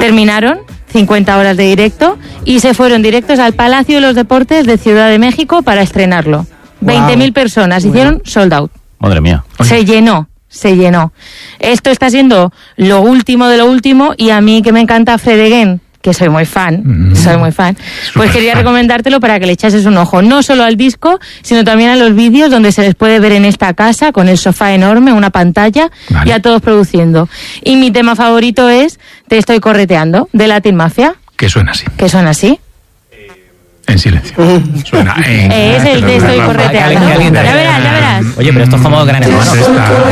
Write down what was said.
Terminaron 50 horas de directo y se fueron directos al Palacio de los Deportes de Ciudad de México para estrenarlo. 20.000 personas hicieron sold out. Madre mía. Se llenó. Esto está siendo lo último de lo último, y a mí, que me encanta Fred Again, que soy muy fan, pues quería recomendártelo para que le echases un ojo, no solo al disco, sino también a los vídeos donde se les puede ver en esta casa, con el sofá enorme, una pantalla, y a todos produciendo. Y mi tema favorito es Te estoy correteando, de Latin Mafia. Que suena así. En silencio. Suena en... Es el Te estoy correteando. Ya verás. Oye, pero esto es como Gran Hermano.